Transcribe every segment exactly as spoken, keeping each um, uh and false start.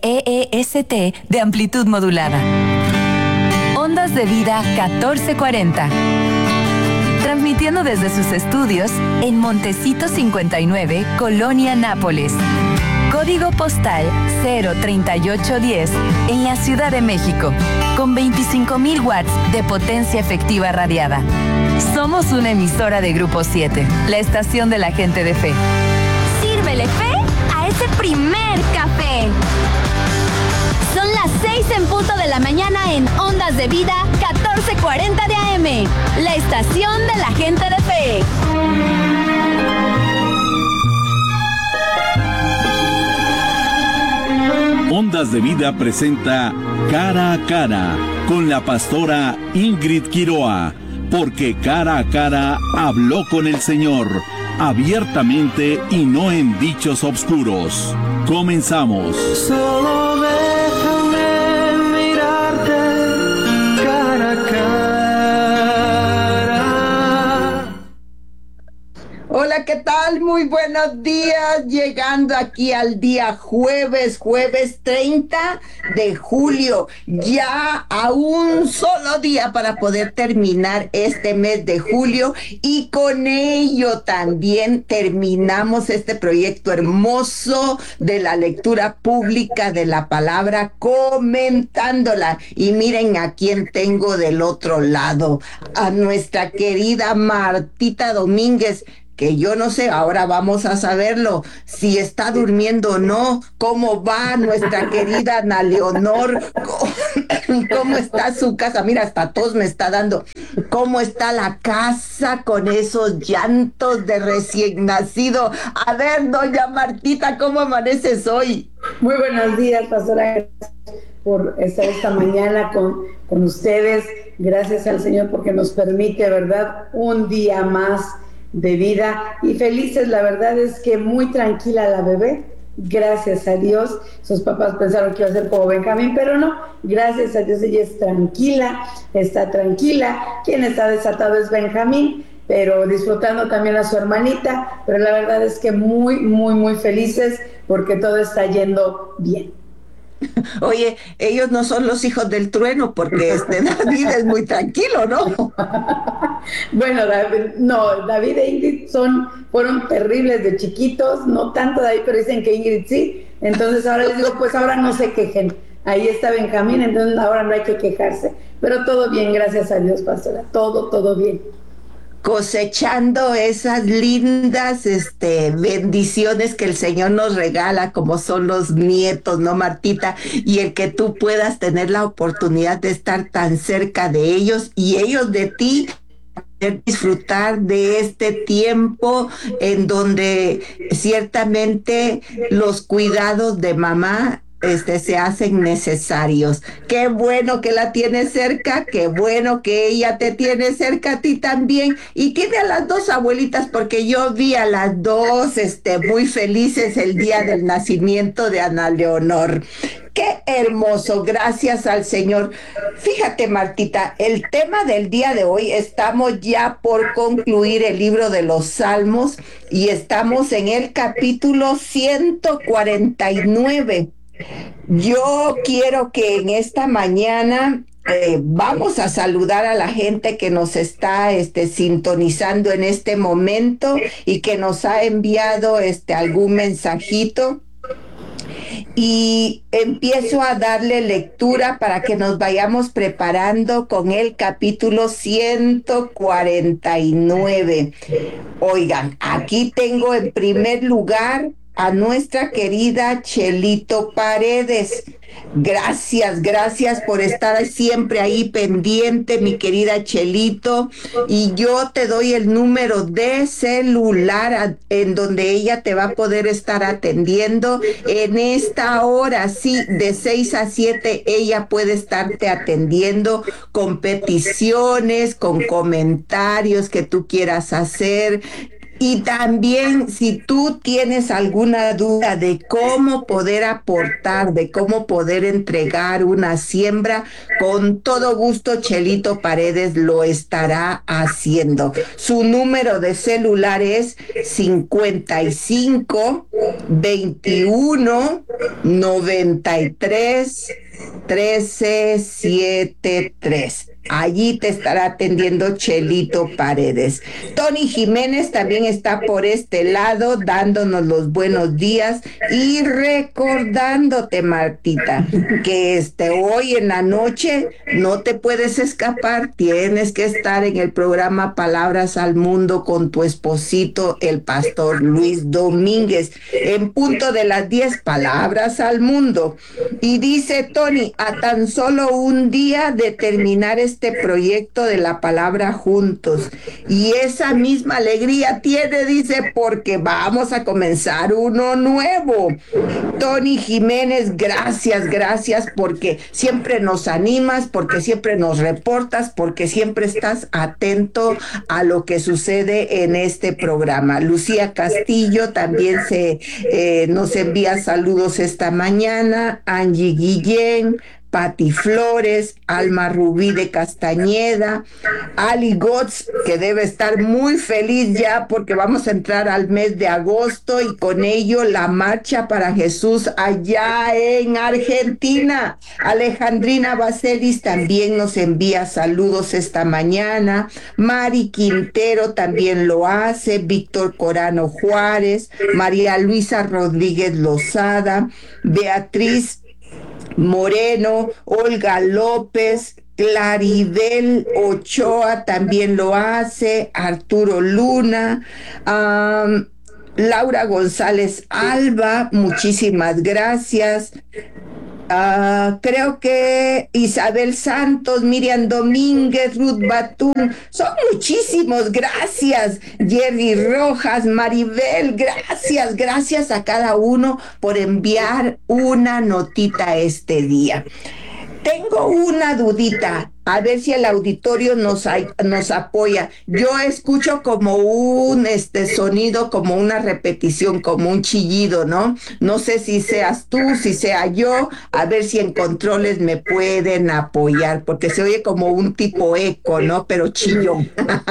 E E S T de amplitud modulada. Ondas de Vida catorce cuarenta. Transmitiendo desde sus estudios en Montecito cincuenta y nueve, Colonia Nápoles. Código postal cero treinta y ocho diez en la Ciudad de México, con veinticinco mil watts de potencia efectiva radiada. Somos una emisora de Grupo siete, la estación de la gente de fe. Sírvele fe a ese primer café. Son las seis en punto de la mañana en Ondas de Vida catorce cuarenta de A M, la estación de la gente de fe. Ondas de Vida presenta Cara a Cara con la pastora Ingrid Quiroa, porque cara a cara habló con el Señor, abiertamente y no en dichos obscuros. Comenzamos. Solo déjame mirarte cara a cara. Hola, ¿qué tal? Muy buenos días. Llegando aquí al día jueves, jueves treinta de julio. Ya a un solo día para poder terminar este mes de julio. Y con ello también terminamos este proyecto hermoso de la lectura pública de la palabra, comentándola. Y miren a quién tengo del otro lado. A nuestra querida Martita Domínguez, que yo no sé, ahora vamos a saberlo, si está durmiendo o no. ¿Cómo va nuestra querida Ana Leonor? ¿Cómo está su casa? Mira, hasta tos me está dando. ¿Cómo está la casa con esos llantos de recién nacido? A ver, doña Martita, ¿cómo amaneces hoy? Muy buenos días, pastora, gracias por estar esta mañana con, con ustedes. Gracias al Señor porque nos permite, ¿verdad?, un día más de vida, y felices. La verdad es que muy tranquila la bebé, gracias a Dios. Sus papás pensaron que iba a ser como Benjamín, pero no, gracias a Dios ella es tranquila, está tranquila. Quien está desatado es Benjamín, pero disfrutando también a su hermanita. Pero la verdad es que muy, muy, muy felices porque todo está yendo bien. Oye, ellos no son los hijos del trueno, porque este David es muy tranquilo, ¿no? Bueno, David, no, David e Ingrid son, fueron terribles de chiquitos, no tanto David, pero dicen que Ingrid sí. Entonces ahora les digo, pues ahora no se quejen. Ahí está Benjamín, entonces ahora no hay que quejarse. Pero todo bien, gracias a Dios, pastora, todo, todo bien. Cosechando esas lindas este, bendiciones que el Señor nos regala, como son los nietos, ¿no, Martita? Y el que tú puedas tener la oportunidad de estar tan cerca de ellos y ellos de ti, disfrutar de este tiempo en donde ciertamente los cuidados de mamá Este, se hacen necesarios. Qué bueno que la tienes cerca, qué bueno que ella te tiene cerca a ti también, y tiene a las dos abuelitas, porque yo vi a las dos este, muy felices el día del nacimiento de Ana Leonor. Qué hermoso, gracias al Señor. Fíjate, Martita, el tema del día de hoy, estamos ya por concluir el libro de los Salmos y estamos en el capítulo ciento cuarenta y nueve. Yo quiero que en esta mañana eh, vamos a saludar a la gente que nos está este, sintonizando en este momento y que nos ha enviado este, algún mensajito. Y empiezo a darle lectura para que nos vayamos preparando con el capítulo ciento cuarenta y nueve. Oigan, aquí tengo en primer lugar a nuestra querida Chelito Paredes. Gracias, gracias por estar siempre ahí pendiente, mi querida Chelito. Y yo te doy el número de celular en donde ella te va a poder estar atendiendo en esta hora. Sí, de seis a siete ella puede estarte atendiendo con peticiones, con comentarios que tú quieras hacer. Y también si tú tienes alguna duda de cómo poder aportar, de cómo poder entregar una siembra, con todo gusto Chelito Paredes lo estará haciendo. Su número de celular es cincuenta y cinco, veintiuno, noventa y tres, trece, setenta y tres. Allí te estará atendiendo Chelito Paredes. Tony Jiménez también está por este lado dándonos los buenos días y recordándote, Martita, que este hoy en la noche no te puedes escapar, tienes que estar en el programa Palabras al Mundo con tu esposito, el pastor Luis Domínguez, en punto de las diez, Palabras al Mundo. Y dice Tony, a tan solo un día de terminar este este proyecto de la palabra juntos, y esa misma alegría tiene, dice, porque vamos a comenzar uno nuevo. Tony Jiménez, gracias, gracias, porque siempre nos animas, porque siempre nos reportas, porque siempre estás atento a lo que sucede en este programa. Lucía Castillo también se eh, nos envía saludos esta mañana. Angie Guillén, Pati Flores, Alma Rubí de Castañeda, Ali Gotz, que debe estar muy feliz ya porque vamos a entrar al mes de agosto y con ello la Marcha para Jesús allá en Argentina. Alejandrina Bacelis también nos envía saludos esta mañana. Mari Quintero también lo hace. Víctor Corano Juárez, María Luisa Rodríguez Lozada, Beatriz Moreno, Olga López, Claribel Ochoa también lo hace, Arturo Luna, um, Laura González Alba, muchísimas gracias. Uh, creo que Isabel Santos, Miriam Domínguez, Ruth Batum, son muchísimos, gracias. Jerry Rojas, Maribel, gracias, gracias a cada uno por enviar una notita este día. Tengo una dudita, a ver si el auditorio nos, nos apoya. Yo escucho como un este sonido, como una repetición, como un chillido, ¿no? No sé si seas tú, si sea yo, a ver si en controles me pueden apoyar, porque se oye como un tipo eco, ¿no? Pero chillón.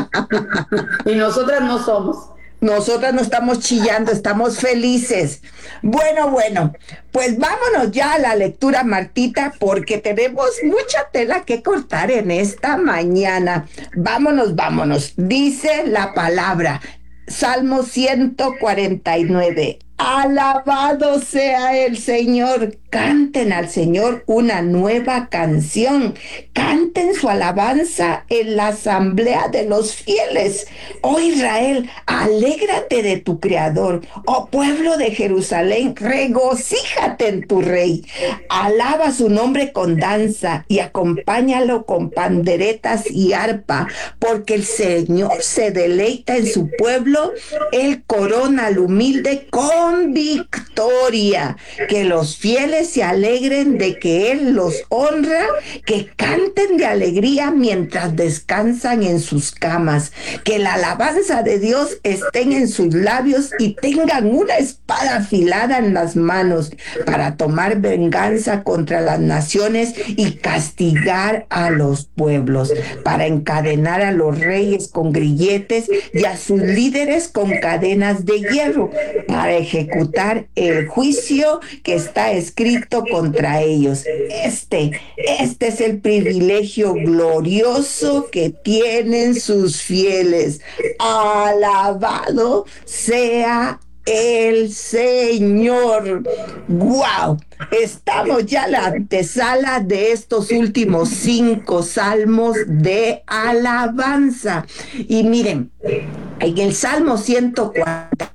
Y nosotras no somos. Nosotras no estamos chillando, estamos felices. Bueno, bueno, pues vámonos ya a la lectura, Martita, porque tenemos mucha tela que cortar en esta mañana. Vámonos, vámonos. Dice la palabra, Salmo ciento cuarenta y nueve. Alabado sea el Señor. Canten al Señor una nueva canción. Canten su alabanza en la asamblea de los fieles. Oh Israel, alégrate de tu Creador. Oh pueblo de Jerusalén, regocíjate en tu Rey. Alaba su nombre con danza y acompáñalo con panderetas y arpa, porque el Señor se deleita en su pueblo. Él corona al humilde con victoria. Que los fieles se alegren de que Él los honra, que canten de alegría mientras descansan en sus camas, que la alabanza de Dios estén en sus labios y tengan una espada afilada en las manos para tomar venganza contra las naciones y castigar a los pueblos, para encadenar a los reyes con grilletes y a sus líderes con cadenas de hierro, para ejecutar el juicio que está escrito contra ellos. Este, este es el privilegio glorioso que tienen sus fieles. Alabado sea el Señor. ¡Wow! Estamos ya en la antesala de estos últimos cinco salmos de alabanza. Y miren, en el Salmo ciento cuarenta,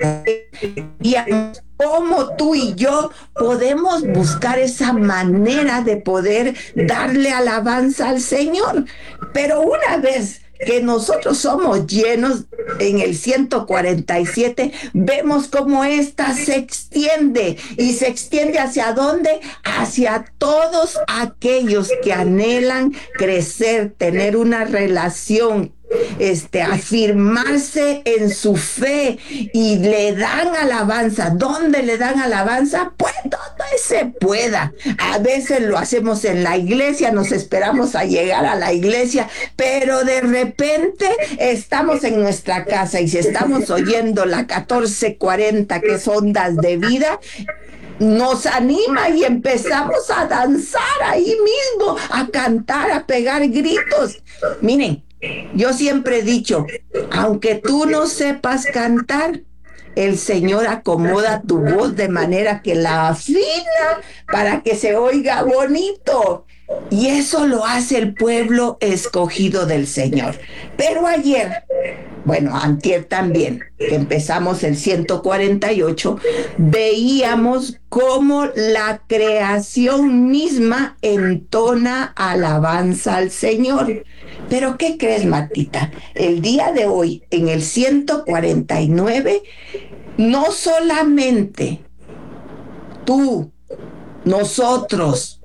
cómo tú y yo podemos buscar esa manera de poder darle alabanza al Señor. Pero una vez que nosotros somos llenos en el ciento cuarenta y siete, vemos cómo esta se extiende y se extiende hacia dónde, hacia todos aquellos que anhelan crecer, tener una relación, este, afirmarse en su fe y le dan alabanza. ¿Dónde le dan alabanza? Pues donde se pueda. A veces lo hacemos en la iglesia, nos esperamos a llegar a la iglesia, pero de repente estamos en nuestra casa y si estamos oyendo la catorce cuarenta, que es Ondas de Vida, nos anima y empezamos a danzar ahí mismo, a cantar, a pegar gritos. Miren, yo siempre he dicho, aunque tú no sepas cantar, el Señor acomoda tu voz de manera que la afina para que se oiga bonito. Y eso lo hace el pueblo escogido del Señor. Pero ayer, bueno, antier también, que empezamos el ciento cuarenta y ocho, veíamos cómo la creación misma entona alabanza al Señor. Pero ¿qué crees, Martita? El día de hoy, en el ciento cuarenta y nueve, no solamente tú, nosotros,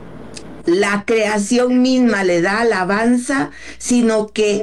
la creación misma le da alabanza, sino que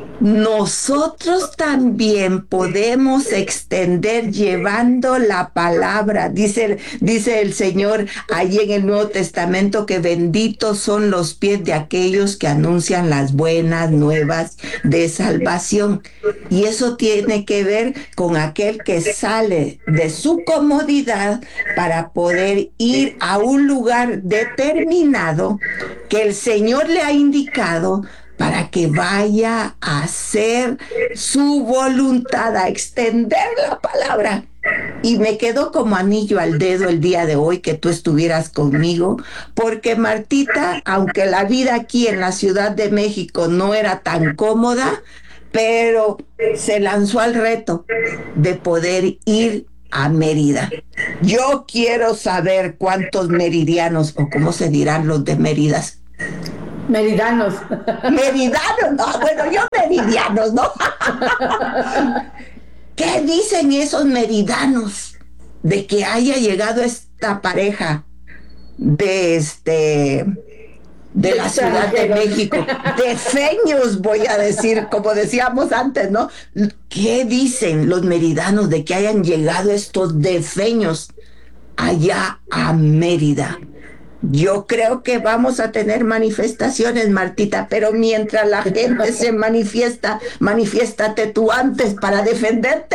nosotros también podemos extender llevando la palabra. Dice, dice el Señor allí en el Nuevo Testamento que benditos son los pies de aquellos que anuncian las buenas nuevas de salvación. Y eso tiene que ver con aquel que sale de su comodidad para poder ir a un lugar determinado que el Señor le ha indicado para que vaya a hacer su voluntad, a extender la palabra. Y me quedó como anillo al dedo el día de hoy que tú estuvieras conmigo, porque Martita, aunque la vida aquí en la Ciudad de México no era tan cómoda, pero se lanzó al reto de poder ir a Mérida. Yo quiero saber cuántos meridianos, o cómo se dirán los de Méridas. Meridanos. Meridanos, no, bueno, yo meridianos, ¿no? ¿Qué dicen esos meridanos de que haya llegado esta pareja de este... de la Ciudad de México, defeños, voy a decir, como decíamos antes, ¿no? ¿Qué dicen los meridanos de que hayan llegado estos defeños allá a Mérida? Yo creo que vamos a tener manifestaciones, Martita, pero mientras la gente se manifiesta, manifiéstate tú antes para defenderte.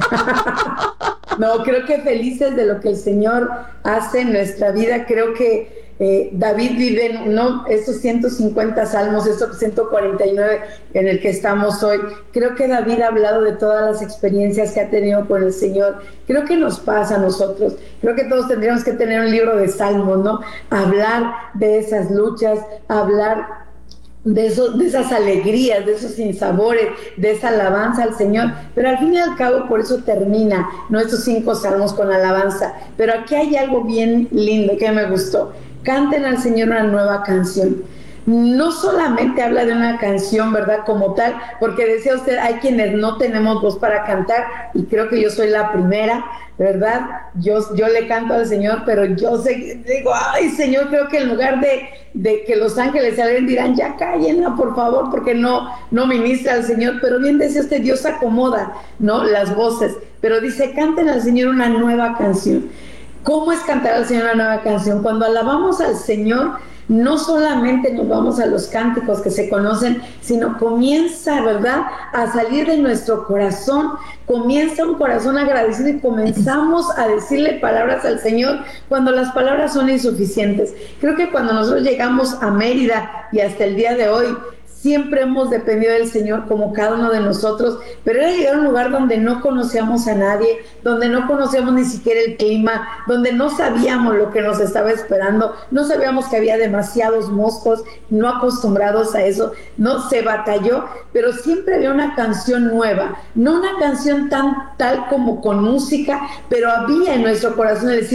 No, creo que felices de lo que el Señor hace en nuestra vida. Creo que Eh, David vive en ¿no? esos ciento cincuenta salmos, esos ciento cuarenta y nueve en el que estamos hoy. Creo que David ha hablado de todas las experiencias que ha tenido con el Señor. Creo que nos pasa a nosotros. Creo que todos tendríamos que tener un libro de salmos, ¿no? Hablar de esas luchas, hablar de, eso, de esas alegrías, de esos sinsabores, de esa alabanza al Señor. Pero al fin y al cabo, por eso termina nuestros cinco salmos con alabanza. Pero aquí hay algo bien lindo que me gustó. Canten al Señor una nueva canción. No solamente habla de una canción, ¿verdad? Como tal, porque decía usted, hay quienes no tenemos voz para cantar, y creo que yo soy la primera, ¿verdad? Yo, yo le canto al Señor, pero yo sé, digo, ay, Señor, creo que en lugar de, de que los ángeles salen, dirán, ya cállenla, por favor, porque no, no ministra al Señor. Pero bien decía usted, Dios acomoda, ¿no? Las voces, pero dice, canten al Señor una nueva canción. ¿Cómo es cantar al Señor una nueva canción? Cuando alabamos al Señor, no solamente nos vamos a los cánticos que se conocen, sino comienza, ¿verdad?, a salir de nuestro corazón, comienza un corazón agradecido y comenzamos a decirle palabras al Señor cuando las palabras son insuficientes. Creo que cuando nosotros llegamos a Mérida y hasta el día de hoy, siempre hemos dependido del Señor como cada uno de nosotros, pero era llegar a un lugar donde no conocíamos a nadie, donde no conocíamos ni siquiera el clima, donde no sabíamos lo que nos estaba esperando, no sabíamos que había demasiados moscos, no acostumbrados a eso, no se batalló, pero siempre había una canción nueva, no una canción tan tal como con música, pero había en nuestro corazón de decir,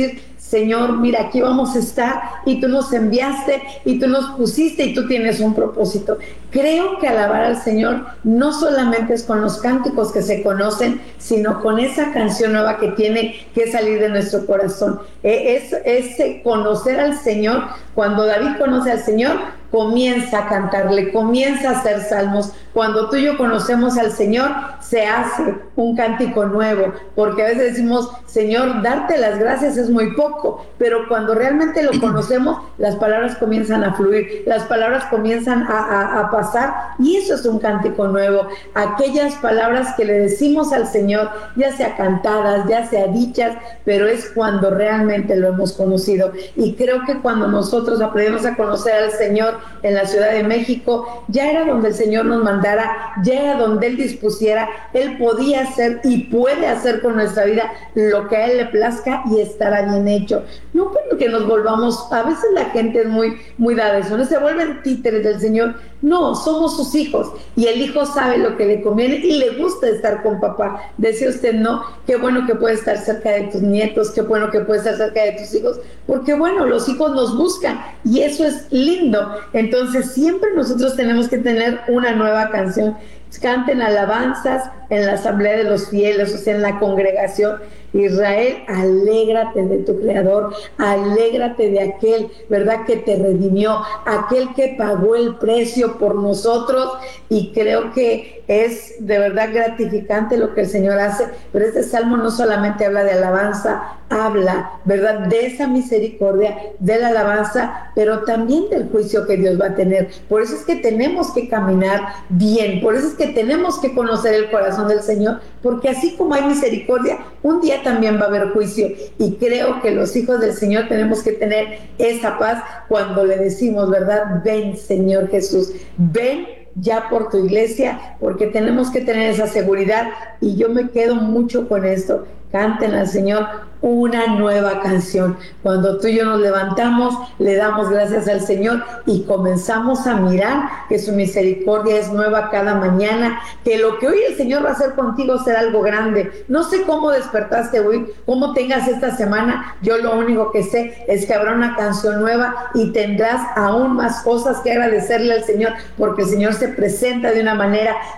Señor, mira, aquí vamos a estar y tú nos enviaste y tú nos pusiste y tú tienes un propósito. Creo que alabar al Señor no solamente es con los cánticos que se conocen, sino con esa canción nueva que tiene que salir de nuestro corazón. Es, es conocer al Señor. Cuando David conoce al Señor, comienza a cantarle, comienza a hacer salmos. Cuando tú y yo conocemos al Señor, se hace un cántico nuevo, porque a veces decimos, Señor, darte las gracias es muy poco, pero cuando realmente lo conocemos, las palabras comienzan a fluir, las palabras comienzan a, a, a pasar, y eso es un cántico nuevo. Aquellas palabras que le decimos al Señor, ya sea cantadas, ya sea dichas, pero es cuando realmente lo hemos conocido. Y creo que cuando nosotros aprendemos a conocer al Señor en la Ciudad de México, ya era donde el Señor nos mandara, ya era donde Él dispusiera. Él podía hacer y puede hacer con nuestra vida lo que a Él le plazca y estará bien hecho. No porque nos volvamos, a veces la gente es muy, muy dada eso, no se vuelven títeres del Señor. No, somos sus hijos y el hijo sabe lo que le conviene y le gusta estar con papá. Decía usted, no, qué bueno que puede estar cerca de tus nietos, qué bueno que puede estar cerca de tus hijos, porque bueno, los hijos nos buscan y eso es lindo. Entonces siempre nosotros tenemos que tener una nueva canción. Canten alabanzas en la asamblea de los fieles, o sea, en la congregación. Israel, alégrate de tu Creador, alégrate de aquel, ¿verdad?, que te redimió, aquel que pagó el precio por nosotros, y creo que es de verdad gratificante lo que el Señor hace. Pero este salmo no solamente habla de alabanza, habla, ¿verdad?, de esa misericordia, de la alabanza, pero también del juicio que Dios va a tener. Por eso es que tenemos que caminar bien, por eso es que tenemos que conocer el corazón del Señor, porque así como hay misericordia, un día también va a haber juicio. Y creo que los hijos del Señor tenemos que tener esa paz cuando le decimos, ¿verdad?, ven, Señor Jesús, ven ya por tu iglesia, porque tenemos que tener esa seguridad. Y yo me quedo mucho con esto. Canten al Señor una nueva canción. Cuando tú y yo nos levantamos, le damos gracias al Señor y comenzamos a mirar que su misericordia es nueva cada mañana, que lo que hoy el Señor va a hacer contigo será algo grande. No sé cómo despertaste hoy, cómo tengas esta semana. Yo lo único que sé es que habrá una canción nueva y tendrás aún más cosas que agradecerle al Señor, porque el Señor se presenta de una manera